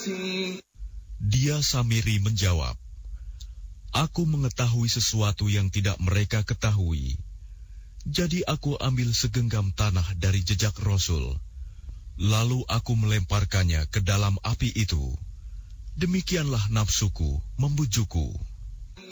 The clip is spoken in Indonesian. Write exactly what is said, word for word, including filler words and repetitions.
نفسي. Dia Samiri menjawab, aku mengetahui sesuatu yang tidak mereka ketahui. Jadi aku ambil segenggam tanah dari jejak Rasul, lalu aku melemparkannya ke dalam api itu. Demikianlah nafsuku membujukku.